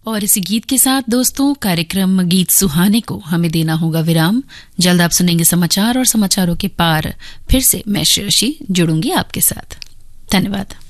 और इसी गीत के साथ दोस्तों कार्यक्रम गीत सुहाने को हमें देना होगा विराम। जल्द आप सुनेंगे समाचार और समाचारों के पार फिर से मैं श्रेयसी जुड़ूंगी आपके साथ। धन्यवाद।